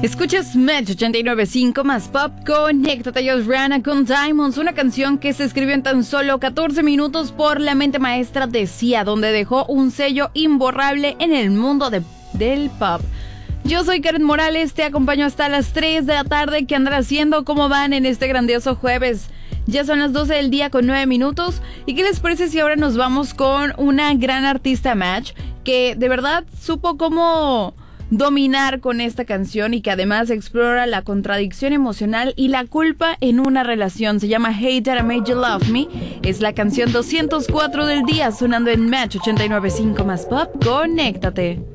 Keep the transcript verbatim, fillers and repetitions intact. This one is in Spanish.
Escuchas Match ochenta y nueve punto cinco más Pop. Conéctate a Rihanna con Diamonds, una canción que se escribió en tan solo catorce minutos por la mente maestra de Sia, donde dejó un sello imborrable en el mundo de, del pop. Yo soy Karen Morales, te acompaño hasta las tres de la tarde. ¿Qué andan haciendo? ¿Cómo van en este grandioso jueves? Ya son las doce del día con nueve minutos. ¿Y qué les parece si ahora nos vamos con una gran artista Match que de verdad supo cómo dominar con esta canción y que además explora la contradicción emocional y la culpa en una relación? Se llama Hey That I Made You Love Me. Es la canción doscientos cuatro del día sonando en Match ochenta y nueve punto cinco más Pop. Conéctate.